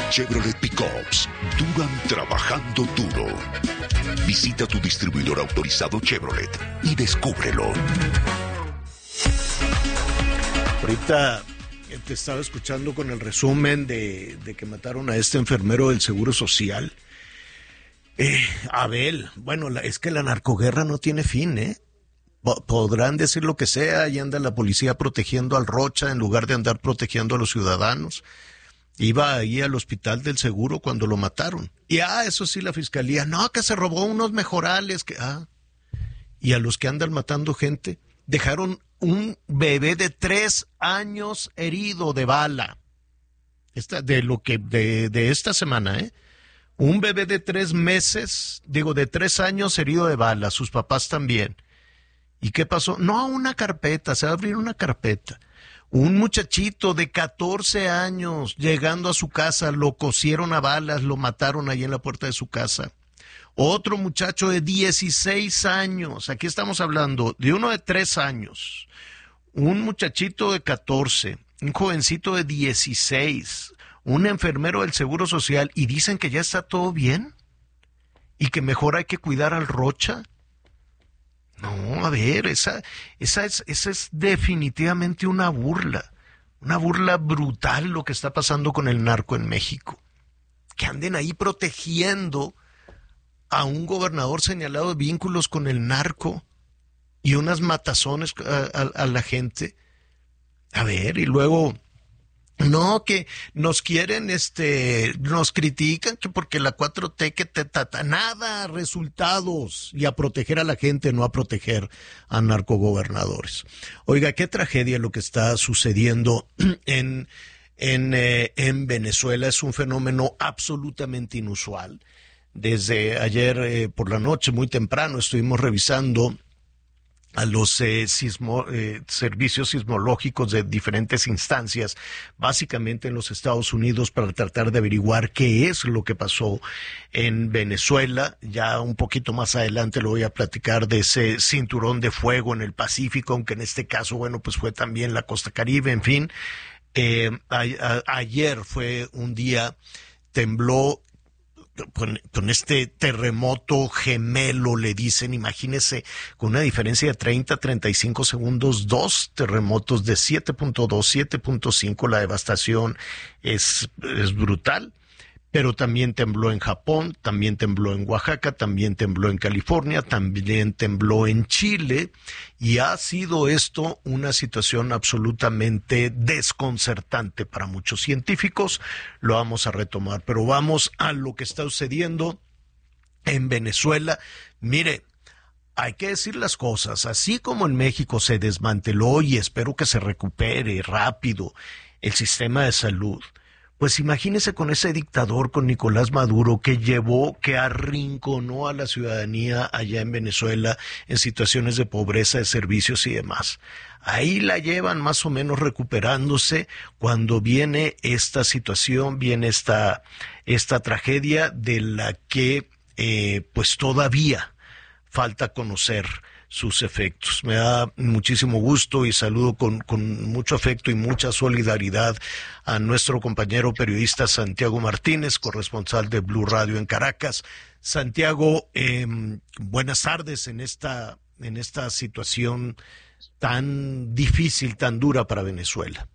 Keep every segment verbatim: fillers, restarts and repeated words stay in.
Chevrolet Pickups duran trabajando duro. Visita tu distribuidor autorizado Chevrolet y descúbrelo. Ahorita te estaba escuchando con el resumen de, de que mataron a este enfermero del Seguro Social. Eh, Abel, bueno, la, es que la narcoguerra no tiene fin, ¿eh? Podrán decir lo que sea, y anda la policía protegiendo al Rocha en lugar de andar protegiendo a los ciudadanos. Iba ahí al hospital del seguro cuando lo mataron. Y ah, eso sí, la fiscalía, no, que se robó unos mejorales, que ah. Y a los que andan matando gente, dejaron un bebé de tres años herido de bala. Esta, de lo que, de, de esta semana, ¿eh? Un bebé de tres meses, digo, de tres años herido de bala, sus papás también. ¿Y qué pasó? No, una carpeta, se va a abrir una carpeta. Un muchachito de catorce años llegando a su casa, lo cosieron a balas, lo mataron ahí en la puerta de su casa. Otro muchacho de dieciséis años, aquí estamos hablando de uno de tres años, un muchachito de catorce, un jovencito de dieciséis, un enfermero del Seguro Social, y dicen que ya está todo bien y que mejor hay que cuidar al Rocha. No, a ver, esa, esa, es, esa es definitivamente una burla, una burla brutal lo que está pasando con el narco en México. Que anden ahí protegiendo a un gobernador señalado de vínculos con el narco y unas matazones a, a, a la gente. A ver, y luego... No, que nos quieren, este, nos critican que porque la cuatro T que te tata, nada, resultados, y a proteger a la gente, no a proteger a narcogobernadores. Oiga, qué tragedia lo que está sucediendo en, en, eh, en Venezuela, es un fenómeno absolutamente inusual. Desde ayer eh, por la noche, muy temprano, estuvimos revisando a los eh, sismo, eh, servicios sismológicos de diferentes instancias, básicamente en los Estados Unidos, para tratar de averiguar qué es lo que pasó en Venezuela. Ya un poquito más adelante lo voy a platicar de ese cinturón de fuego en el Pacífico, aunque en este caso, bueno, pues fue también la costa Caribe, en fin. Eh, a, a, ayer fue un día, tembló Con, con este terremoto gemelo, le dicen, imagínese, con una diferencia de treinta a treinta y cinco segundos, dos terremotos de siete punto dos, siete punto cinco, la devastación es, es brutal. Pero también tembló en Japón, también tembló en Oaxaca, también tembló en California, también tembló en Chile, y ha sido esto una situación absolutamente desconcertante para muchos científicos. Lo vamos a retomar, pero vamos a lo que está sucediendo en Venezuela. Mire, hay que decir las cosas, así como en México se desmanteló, y espero que se recupere rápido el sistema de salud. Pues imagínese con ese dictador, con Nicolás Maduro, que llevó, que arrinconó a la ciudadanía allá en Venezuela en situaciones de pobreza, de servicios y demás. Ahí la llevan más o menos recuperándose cuando viene esta situación, viene esta, esta tragedia de la que eh, pues todavía falta conocer sus efectos. Me da muchísimo gusto y saludo con, con mucho afecto y mucha solidaridad a nuestro compañero periodista Santiago Martínez, corresponsal de Blue Radio en Caracas. Santiago, eh, buenas tardes en esta, en esta situación tan difícil, tan dura para Venezuela.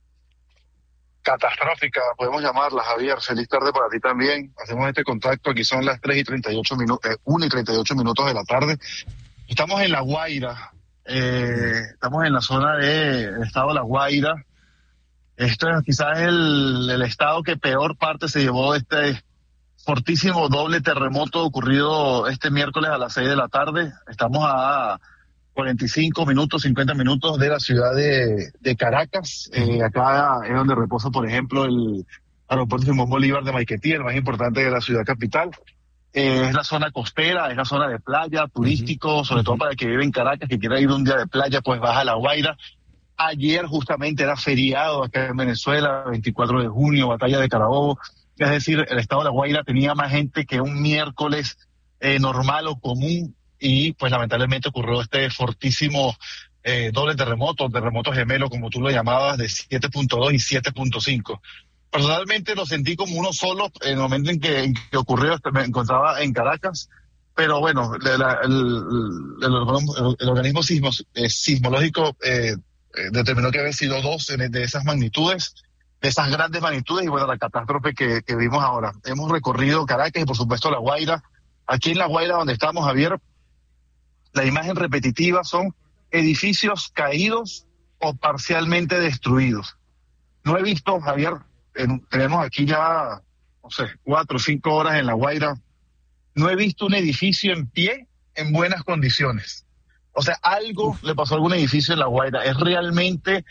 Catastrófica, podemos llamarla, Javier. Feliz tarde para ti también. Hacemos este contacto, aquí son las tres y treinta y ocho minutos, eh, una y treinta y ocho minutos de la tarde. Estamos en La Guaira, eh, estamos en la zona del de, estado de La Guaira. Esto es quizás el, el estado que peor parte se llevó de este fortísimo doble terremoto ocurrido este miércoles a las seis de la tarde. Estamos a cuarenta y cinco minutos, cincuenta minutos de la ciudad de, de Caracas. Eh, acá es donde reposa, por ejemplo, el aeropuerto Simón Bolívar de Maiquetía, el más importante de la ciudad capital. Eh, es la zona costera, es la zona de playa, turístico, uh-huh. sobre todo para el que vive en Caracas, que quiera ir un día de playa, pues baja a La Guaira. Ayer justamente era feriado acá en Venezuela, veinticuatro de junio, batalla de Carabobo. Es decir, el estado de La Guaira tenía más gente que un miércoles eh, normal o común, y pues lamentablemente ocurrió este fortísimo eh, doble terremoto, terremoto gemelo, como tú lo llamabas, de siete punto dos y siete punto cinco. Personalmente lo sentí como uno solo en el momento en que, en que ocurrió, me encontraba en Caracas, pero bueno, la, la, el, el, el, el organismo sismos, eh, sismológico eh, eh, determinó que había sido dos de esas magnitudes, de esas grandes magnitudes, y bueno, la catástrofe que, que vimos ahora. Hemos recorrido Caracas y por supuesto La Guaira. Aquí en La Guaira, donde estamos, Javier, la imagen repetitiva son edificios caídos o parcialmente destruidos. No he visto, Javier, en, tenemos aquí ya, no sé, cuatro o cinco horas en La Guaira, no he visto un edificio en pie en buenas condiciones. O sea, algo Uf. le pasó a algún edificio en La Guaira. Es realmente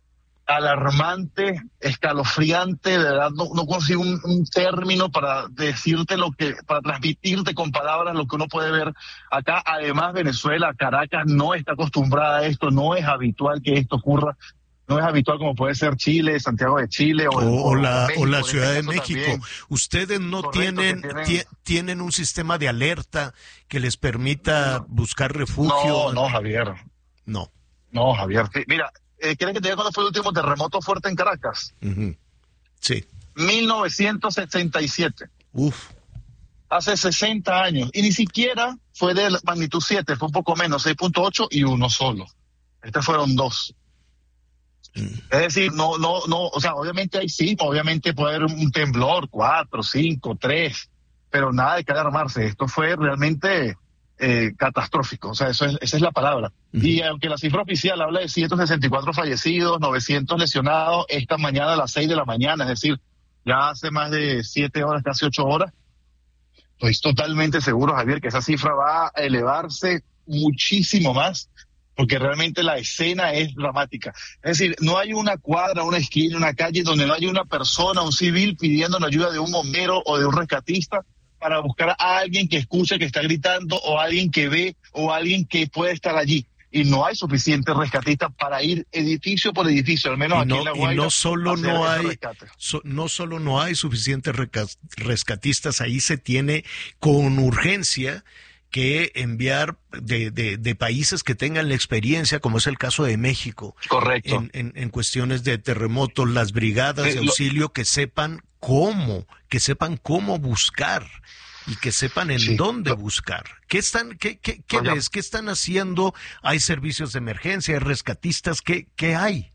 alarmante, escalofriante, de verdad no, no consigo un, un término para decirte lo que, para transmitirte con palabras lo que uno puede ver acá. Además, Venezuela, Caracas no está acostumbrada a esto, no es habitual que esto ocurra, no es habitual como puede ser Chile, Santiago de Chile o, o, o la, México, o la Ciudad este de México. También. Ustedes no Correcto, tienen, tienen... tienen un sistema de alerta que les permita no, buscar refugio. No, no, Javier. No. No, Javier. Mira, Eh, ¿Quieren que te diga cuándo fue el último terremoto fuerte en Caracas? Uh-huh. Sí. mil novecientos sesenta y siete. Uf. Hace sesenta años. Y ni siquiera fue de magnitud siete, fue un poco menos, seis punto ocho y uno solo. Estos fueron dos. Mm. Es decir, no, no, no, o sea, obviamente hay sí, obviamente puede haber un temblor, cuatro, cinco, tres, pero nada de que alarmarse. Esto fue realmente eh, catastrófico, o sea, eso es, esa es la palabra. Uh-huh. Y aunque la cifra oficial habla de ciento sesenta y cuatro fallecidos, novecientos lesionados, esta mañana a las seis de la mañana, es decir, ya hace más de siete horas, casi ocho horas, estoy totalmente seguro, Javier, que esa cifra va a elevarse muchísimo más, porque realmente la escena es dramática. Es decir, no hay una cuadra, una esquina, una calle donde no hay una persona, un civil pidiendo la ayuda de un bombero o de un rescatista para buscar a alguien que escuche que está gritando o alguien que ve o alguien que puede estar allí. Y no hay suficientes rescatistas para ir edificio por edificio, al menos y aquí no, en La Guaira. Y no solo no hay, so, no solo no hay suficientes rescatistas, ahí se tiene con urgencia que enviar de, de, de países que tengan la experiencia, como es el caso de México. Correcto. En, en, en cuestiones de terremotos, las brigadas eh, de auxilio lo... que sepan cómo, que sepan cómo buscar y que sepan en sí. dónde buscar. ¿Qué están, qué, qué, qué ves? ¿Qué están haciendo? ¿Hay servicios de emergencia? ¿Hay rescatistas? ¿Qué, qué hay?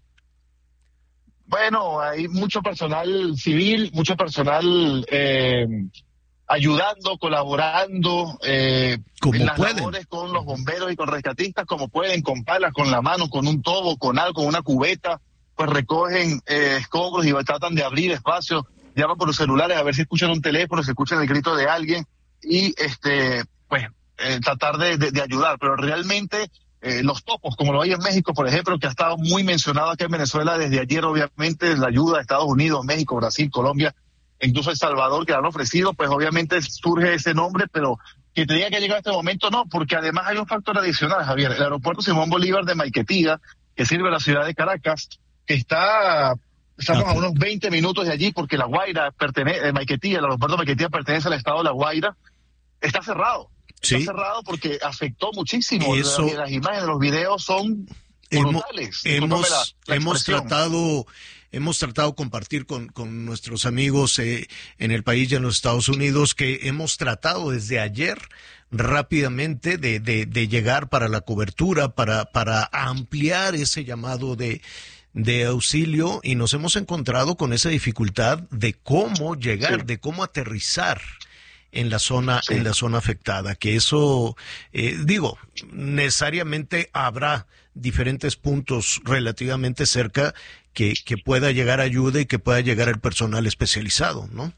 Bueno, hay mucho personal civil, mucho personal eh, ayudando, colaborando eh, como en las pueden. labores con los bomberos y con rescatistas, como pueden, con palas, con la mano, con un tobo, con algo, con una cubeta, pues recogen eh, escombros y tratan de abrir espacios, llaman por los celulares a ver si escuchan un teléfono, si escuchan el grito de alguien y este pues eh, tratar de, de, de ayudar, pero realmente eh, los topos, como lo hay en México, por ejemplo, que ha estado muy mencionado aquí en Venezuela desde ayer, obviamente, la ayuda de Estados Unidos, México, Brasil, Colombia, incluso El Salvador, que han ofrecido, pues obviamente surge ese nombre, pero que tenía que llegar a este momento, no, porque además hay un factor adicional, Javier. El aeropuerto Simón Bolívar de Maiquetía, que sirve a la ciudad de Caracas, que está, estamos a unos veinte minutos de allí, porque La Guaira pertenece, Maiquetía, el aeropuerto de Maiquetía pertenece al estado de La Guaira, está cerrado. Está ¿Sí? cerrado porque afectó muchísimo. Eso... Las imágenes, los videos son brutales. Hemos, la, la hemos tratado... Hemos tratado de compartir con, con nuestros amigos eh, en el país y en los Estados Unidos que hemos tratado desde ayer rápidamente de, de, de llegar para la cobertura, para, para ampliar ese llamado de, de auxilio, y nos hemos encontrado con esa dificultad de cómo llegar, sí. de cómo aterrizar en la zona, sí. en la zona afectada, que eso, eh, digo, necesariamente habrá diferentes puntos relativamente cerca que, que pueda llegar ayuda y que pueda llegar el personal especializado, ¿no?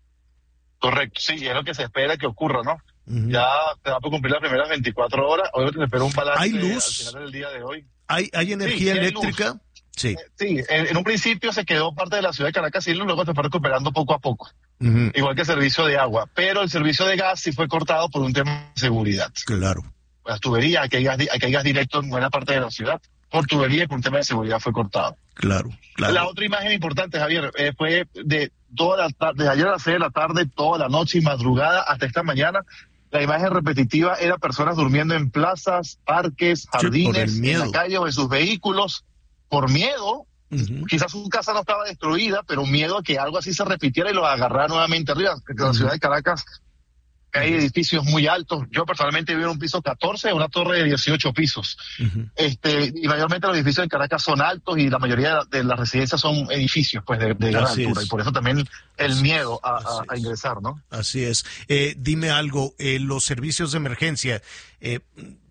Correcto, sí, es lo que se espera que ocurra, ¿no? Uh-huh. Ya te va por cumplir las primeras veinticuatro horas, hoy te espera un balance ¿Hay luz? al final del día de hoy. ¿Hay, hay energía sí, sí, eléctrica? Hay sí. Eh, sí, en, en un principio se quedó parte de la ciudad de Caracas y luego se fue recuperando poco a poco, uh-huh. igual que el servicio de agua, pero el servicio de gas sí fue cortado por un tema de seguridad. Claro. Las tuberías, aquí hay gas, aquí hay gas directo en buena parte de la ciudad, por tubería y por un tema de seguridad fue cortado. Claro, claro. La otra imagen importante, Javier, eh, fue de toda la tarde, de ayer a las seis de la tarde, toda la noche y madrugada hasta esta mañana. La imagen repetitiva era personas durmiendo en plazas, parques, jardines, sí, en la calle o en sus vehículos, por miedo Uh-huh. Quizás su casa no estaba destruida, pero miedo a que algo así se repitiera y lo agarrara nuevamente arriba. En uh-huh. la ciudad de Caracas hay edificios muy altos. Yo personalmente vivo en un piso catorce, una torre de dieciocho pisos. Uh-huh. Este, y mayormente los edificios de Caracas son altos y la mayoría de las residencias son edificios pues de, de gran altura. Es. Y por eso también el Así miedo a, a, a ingresar, ¿no? Así es. Eh, dime algo, eh, los servicios de emergencia, eh,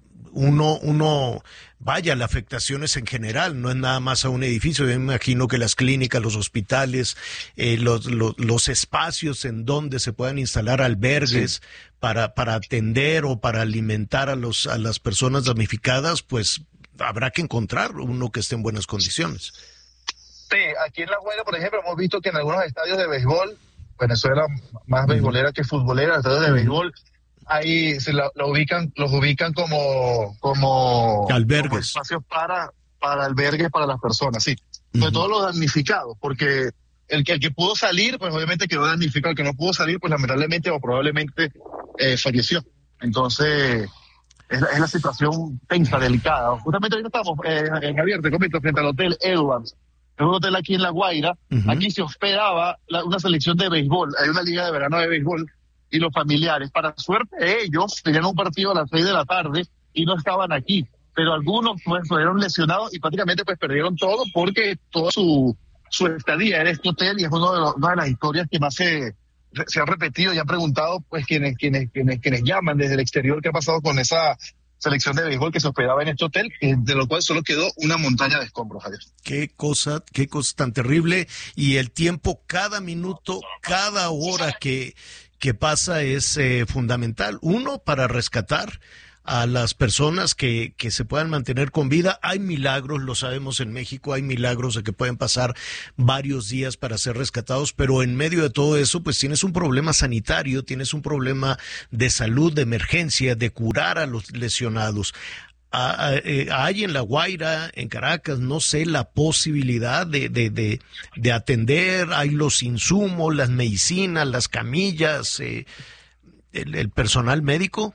uno, uno, vaya, la afectación es en general, no es nada más a un edificio. Yo me imagino que las clínicas, los hospitales, eh, los, los, los espacios en donde se puedan instalar albergues sí. para, para atender o para alimentar a los, a las personas damnificadas, pues habrá que encontrar uno que esté en buenas condiciones. Sí, aquí en La Guaira, por ejemplo, hemos visto que en algunos estadios de béisbol, Venezuela más uh-huh. beisbolera que futbolera, estadios de uh-huh. béisbol, ahí se la, lo ubican, los ubican como como albergues, como espacios para para albergues para las personas, sí, uh-huh. sobre todo los damnificados, porque el que el que pudo salir, pues obviamente quedó damnificado, el que no pudo salir, pues lamentablemente o probablemente eh, falleció. Entonces es la, es la situación tensa, delicada. Justamente ahorita estamos eh, en Javier, te comento, frente al Hotel Edwards. Es un hotel aquí en La Guaira. Uh-huh. Aquí se hospedaba la, una selección de béisbol. Hay una liga de verano de béisbol. Y los familiares, para suerte ellos, tenían un partido a las seis de la tarde y no estaban aquí, pero algunos pues fueron lesionados y prácticamente pues perdieron todo porque toda su, su estadía en este hotel, y es uno de los, una de las historias que más se, se han repetido y han preguntado pues quienes, quienes, quienes, quienes llaman desde el exterior qué ha pasado con esa selección de béisbol que se hospedaba en este hotel, de lo cual solo quedó una montaña de escombros, Javier. Qué cosa, qué cosa tan terrible, y el tiempo, cada minuto, cada hora que que pasa es eh, fundamental. Uno, para rescatar a las personas que, que se puedan mantener con vida. Hay milagros, lo sabemos en México, hay milagros de que pueden pasar varios días para ser rescatados, pero en medio de todo eso, pues tienes un problema sanitario, tienes un problema de salud, de emergencia, de curar a los lesionados. Hay en La Guaira, en Caracas, no sé, la posibilidad de, de, de, de atender, hay los insumos, las medicinas, las camillas, eh, el, el personal médico.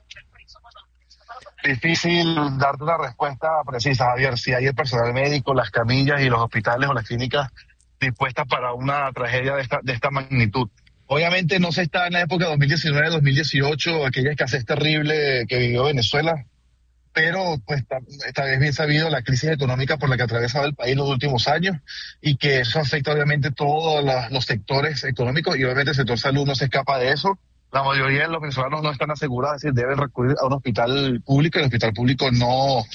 Difícil darte una respuesta precisa, Javier, si hay el personal médico, las camillas y los hospitales o las clínicas dispuestas para una tragedia de esta, de esta magnitud. Obviamente no se está en la época dos mil diecinueve dos mil dieciocho, aquella escasez terrible que vivió Venezuela, pero pues esta vez bien sabido la crisis económica por la que ha atravesado el país los últimos años, y que eso afecta obviamente todos la, los sectores económicos, y obviamente el sector salud no se escapa de eso. La mayoría de los venezolanos no están asegurados, es decir, deben recurrir a un hospital público, y el hospital público no,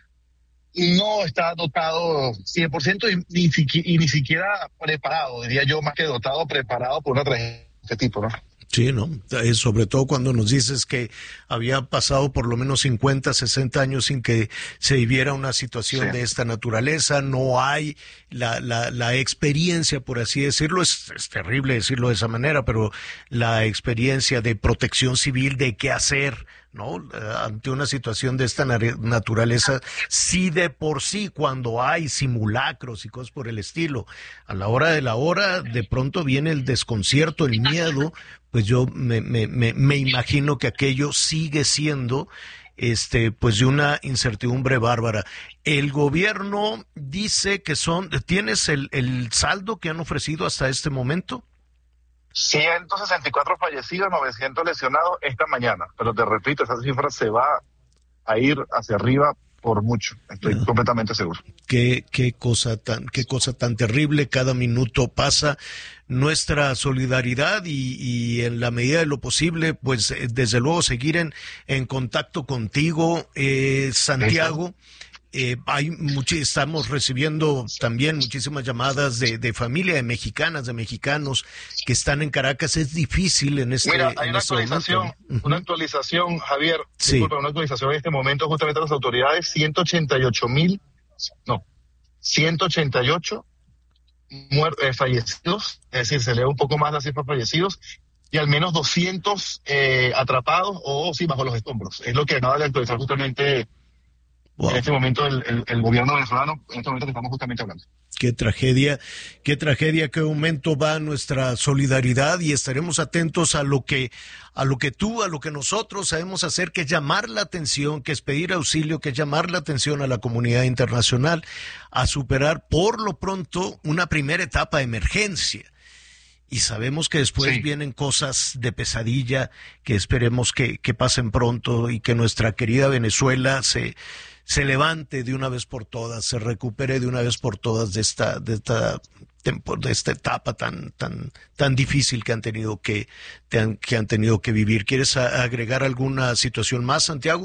no está dotado cien por ciento y ni, siqui, y ni siquiera preparado, diría yo, más que dotado, preparado por una tragedia de este tipo, ¿no? Sí, ¿no? Sobre todo cuando nos dices que había pasado por lo menos cincuenta, sesenta años sin que se viviera una situación sí. de esta naturaleza. No hay la, la, la experiencia, por así decirlo, es, es terrible decirlo de esa manera, pero la experiencia de protección civil, de qué hacer, ¿no? Ante una situación de esta naturaleza, sí, de por sí, cuando hay simulacros y cosas por el estilo, a la hora de la hora, de pronto viene el desconcierto, el miedo, pues yo me, me, me, me imagino que aquello sigue siendo este, pues de una incertidumbre bárbara. El gobierno dice que son, ¿tienes el, el saldo que han ofrecido hasta este momento? ciento sesenta y cuatro fallecidos, novecientos lesionados esta mañana, pero te repito, esa cifra se va a ir hacia arriba por mucho, estoy ah, completamente seguro. Qué, qué cosa tan, qué cosa tan terrible, cada minuto pasa. Nuestra solidaridad y, y en la medida de lo posible, pues desde luego seguir en, en contacto contigo, eh, Santiago. Eh, hay much- estamos recibiendo también muchísimas llamadas de, de familia, de mexicanas, de mexicanos que están en Caracas. Es difícil en este momento. Mira, hay en una este actualización, momento. una actualización, Javier, sí. disculpa, una actualización en este momento justamente las autoridades, ciento ochenta y ocho mil, no, ciento ochenta y ocho muer- eh, fallecidos, es decir, se eleva un poco más la cifra de fallecidos, y al menos doscientos eh, atrapados o sí, bajo los escombros. Es lo que acaba de actualizar justamente wow. En este momento el, el, el gobierno venezolano, en este momento que estamos justamente hablando. Qué tragedia, qué tragedia, qué aumento va nuestra solidaridad y estaremos atentos a lo que, a lo que tú, a lo que nosotros sabemos hacer, que es llamar la atención, que es pedir auxilio, que es llamar la atención a la comunidad internacional a superar por lo pronto una primera etapa de emergencia. Y sabemos que después sí. vienen cosas de pesadilla que esperemos que, que pasen pronto y que nuestra querida Venezuela se... se levante de una vez por todas, se recupere de una vez por todas de esta, de esta, de esta etapa tan, tan, tan difícil que han tenido que, que han tenido que vivir. ¿Quieres agregar alguna situación más, Santiago?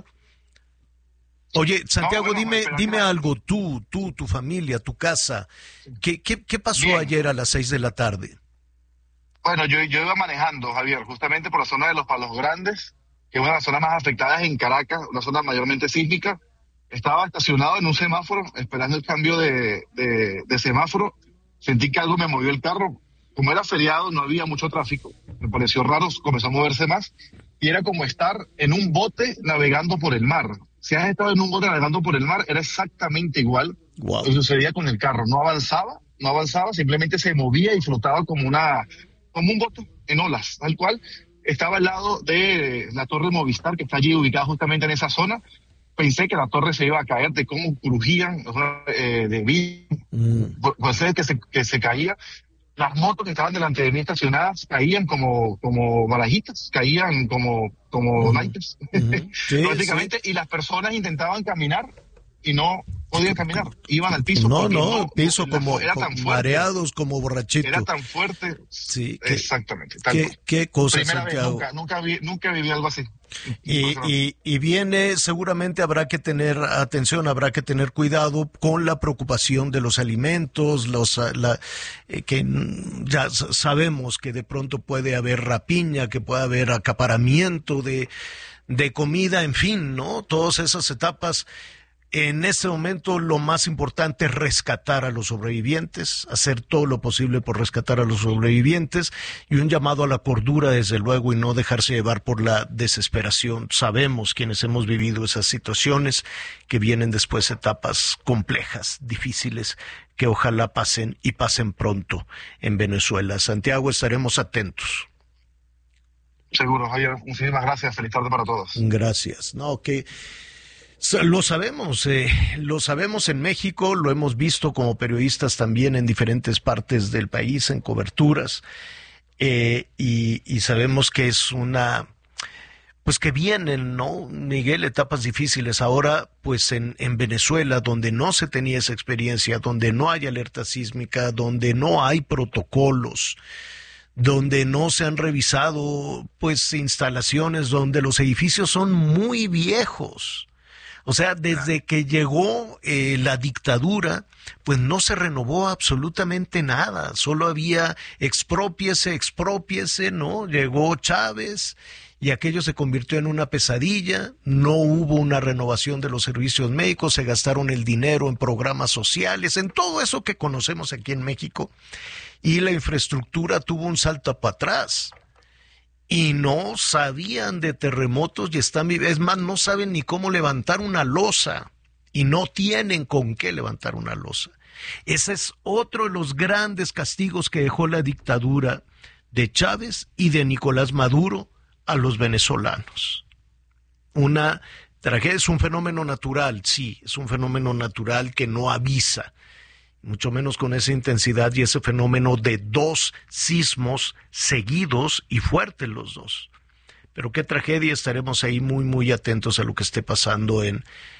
Oye, Santiago, no, bueno, dime, dime algo, tú, tú, tu familia, tu casa, ¿qué, qué, qué pasó Bien. ayer a las seis de la tarde? Bueno, yo, yo iba manejando, Javier, justamente por la zona de los Palos Grandes, que es una de las zonas más afectadas en Caracas, una zona mayormente sísmica. Estaba estacionado en un semáforo, esperando el cambio de, de, de semáforo. Sentí que algo me movió el carro. Como era feriado, no había mucho tráfico. Me pareció raro, comenzó a moverse más. Y era como estar en un bote navegando por el mar. Si has estado en un bote navegando por el mar, era exactamente igual. Wow. Lo que sucedía con el carro. No avanzaba, no avanzaba, simplemente se movía y flotaba como, una, como un bote en olas, tal cual. Estaba al lado de la torre Movistar, que está allí ubicada justamente en esa zona. Pensé que la torre se iba a caer de cómo crujían, eh, de vidrio, mm. pues que se, que se caía. Las motos que estaban delante de mí estacionadas caían como, como barajitas, caían como, como mm. naipes, mm-hmm. sí, básicamente, sí. Y las personas intentaban caminar y no podían caminar, iban al piso. No, no, el piso no, como, era como tan mareados, como borrachitos. Era tan fuerte. Sí, que, exactamente. Qué, qué cosa, Primera Santiago. Vez, nunca, nunca, vi, nunca viví algo así. Y, y, y viene, seguramente habrá que tener atención, habrá que tener cuidado con la preocupación de los alimentos, los la, eh, que ya sabemos que de pronto puede haber rapiña, que puede haber acaparamiento de, de comida, en fin, ¿no? Todas esas etapas. En este momento lo más importante es rescatar a los sobrevivientes, hacer todo lo posible por rescatar a los sobrevivientes y un llamado a la cordura, desde luego, y no dejarse llevar por la desesperación. Sabemos quienes hemos vivido esas situaciones que vienen después etapas complejas, difíciles, que ojalá pasen y pasen pronto en Venezuela. Santiago, estaremos atentos. Seguro, Javier. Muchísimas gracias. Feliz tarde para todos. Gracias. No, que... Lo sabemos, eh, lo sabemos en México, lo hemos visto como periodistas también en diferentes partes del país, en coberturas, eh, y, y sabemos que es una, pues que vienen, ¿no, Miguel? Etapas difíciles. Ahora, pues en, en Venezuela, donde no se tenía esa experiencia, donde no hay alerta sísmica, donde no hay protocolos, donde no se han revisado, pues, instalaciones, donde los edificios son muy viejos. O sea, desde que llegó eh, la dictadura, pues no se renovó absolutamente nada. Solo había exprópiese, exprópiese, ¿no? Llegó Chávez y aquello se convirtió en una pesadilla. No hubo una renovación de los servicios médicos, se gastaron el dinero en programas sociales, en todo eso que conocemos aquí en México. Y la infraestructura tuvo un salto para atrás. Y no sabían de terremotos y están, es más, no saben ni cómo levantar una losa y no tienen con qué levantar una losa. Ese es otro de los grandes castigos que dejó la dictadura de Chávez y de Nicolás Maduro a los venezolanos. Una tragedia, es un fenómeno natural, sí, es un fenómeno natural que no avisa, mucho menos con esa intensidad y ese fenómeno de dos sismos seguidos y fuertes los dos. Pero qué tragedia, estaremos ahí muy, muy atentos a lo que esté pasando en,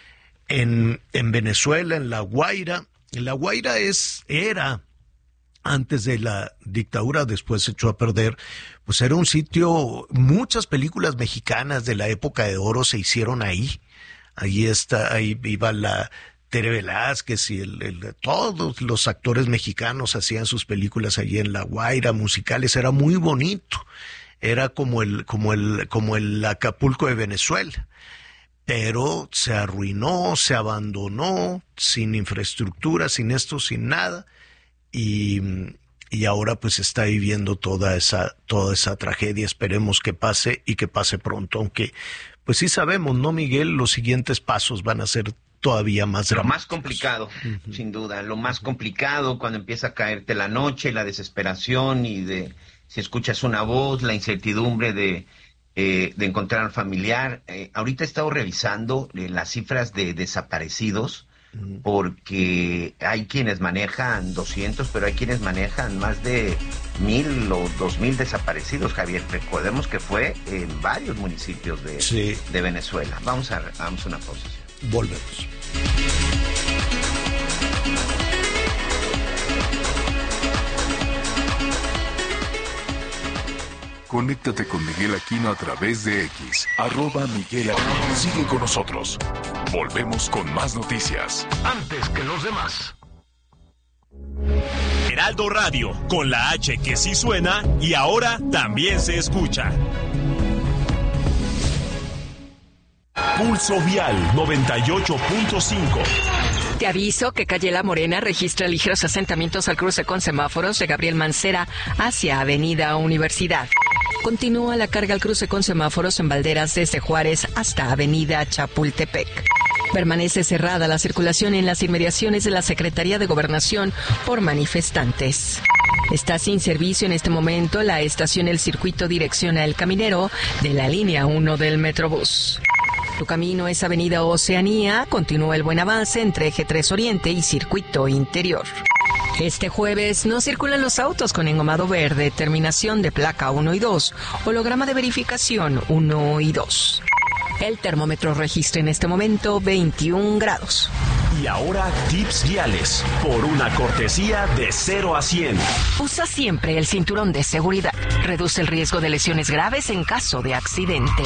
en, en Venezuela, en La Guaira. La Guaira es, era, antes de la dictadura, después se echó a perder, pues era un sitio, muchas películas mexicanas de la época de oro se hicieron ahí. Ahí está, ahí iba la Tere Velázquez y el, el, todos los actores mexicanos hacían sus películas allí en La Guaira, musicales, era muy bonito, era como el, como el, como el Acapulco de Venezuela, pero se arruinó, se abandonó, sin infraestructura, sin esto, sin nada, y, y ahora pues está viviendo toda esa, toda esa tragedia. Esperemos que pase y que pase pronto, aunque pues sí sabemos, ¿no, Miguel? Los siguientes pasos van a ser todavía más Lo dramáticos. más complicado, uh-huh. sin duda, lo más complicado cuando empieza a caerte la noche, la desesperación y de si escuchas una voz, la incertidumbre de, eh, de encontrar al familiar. Eh, ahorita he estado revisando eh, las cifras de desaparecidos, uh-huh. porque hay quienes manejan doscientos, pero hay quienes manejan más de mil o dos mil desaparecidos, Javier. Recordemos que fue en varios municipios de, sí. de Venezuela. Vamos a, vamos a una pausa. Volvemos. Conéctate con Miguel Aquino a través de X, arroba Miguel Aquino. Sigue con nosotros. Volvemos con más noticias. Antes que los demás. Heraldo Radio, con la H que sí suena y ahora también se escucha. Pulso Vial noventa y ocho punto cinco. Te aviso que calle La Morena registra ligeros asentamientos al cruce con semáforos de Gabriel Mancera hacia Avenida Universidad. Continúa la carga al cruce con semáforos en Valderas desde Juárez hasta Avenida Chapultepec. Permanece cerrada la circulación en las inmediaciones de la Secretaría de Gobernación por manifestantes. Está sin servicio en este momento la estación El Circuito dirección a El Caminero de la línea uno del Metrobús. Tu camino es Avenida Oceanía, continúa el buen avance entre Eje tres Oriente y Circuito Interior. Este jueves no circulan los autos con engomado verde, terminación de placa uno y dos, holograma de verificación uno y dos. El termómetro registra en este momento veintiún grados. Y ahora tips viales, por una cortesía de cero a cien. Usa siempre el cinturón de seguridad. Reduce el riesgo de lesiones graves en caso de accidente.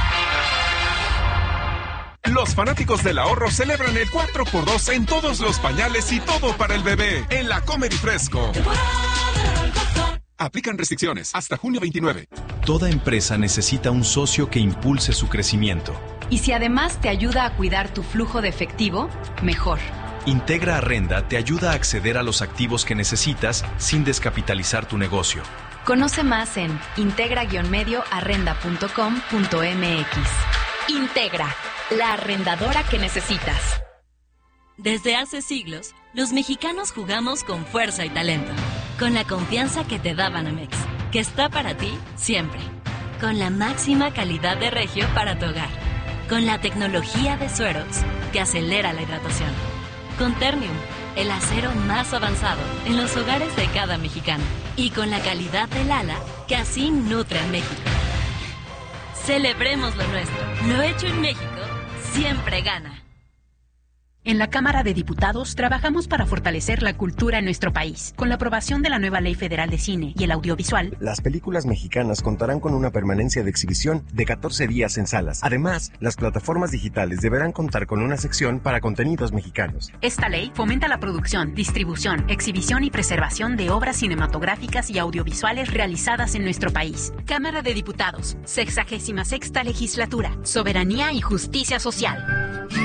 Los fanáticos del ahorro celebran el cuatro por dos en todos los pañales y todo para el bebé en la Comer y Fresco. Aplican restricciones hasta junio veintinueve. Toda empresa necesita un socio que impulse su crecimiento. Y si además te ayuda a cuidar tu flujo de efectivo, mejor. Integra Arrenda te ayuda a acceder a los activos que necesitas sin descapitalizar tu negocio. Conoce más en integra guion medio arrenda punto com punto m x. Integra, la arrendadora que necesitas. Desde hace siglos, los mexicanos jugamos con fuerza y talento, con la confianza que te da Banamex, que está para ti siempre, con la máxima calidad de regio para tu hogar, con la tecnología de Suerox que acelera la hidratación, con Ternium, el acero más avanzado en los hogares de cada mexicano, y con la calidad del ala que así nutre a México. Celebremos lo nuestro. Lo hecho en México siempre gana. En la Cámara de Diputados trabajamos para fortalecer la cultura en nuestro país. Con la aprobación de la nueva Ley Federal de Cine y el Audiovisual, las películas mexicanas contarán con una permanencia de exhibición de catorce días en salas. Además, las plataformas digitales deberán contar con una sección para contenidos mexicanos. Esta ley fomenta la producción, distribución, exhibición y preservación de obras cinematográficas y audiovisuales realizadas en nuestro país. Cámara de Diputados, sexagésima sexta legislatura, Soberanía y Justicia Social.